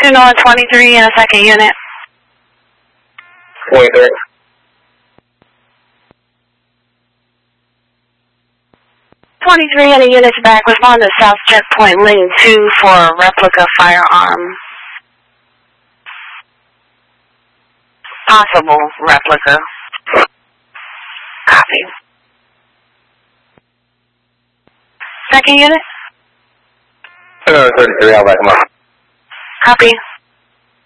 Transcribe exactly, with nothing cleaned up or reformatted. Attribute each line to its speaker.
Speaker 1: Two Noah twenty-three in a second unit.
Speaker 2: twenty-three.
Speaker 1: twenty-three in a unit's back. Respond to South Checkpoint Lane two for a replica firearm. Possible replica. Copy. Second unit?
Speaker 2: two thirty-three, I'll back him up.
Speaker 1: Copy.